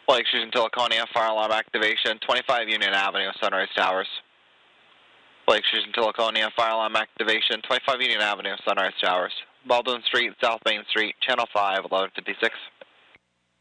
Lake Fusion Tilaconia, fire alarm activation, 25 Union Avenue, Sunrise Towers. Lake Fusion Tilaconia, fire alarm activation, 25 Union Avenue, Sunrise Towers. Baldwin Street, South Main Street, Channel 5, 1156.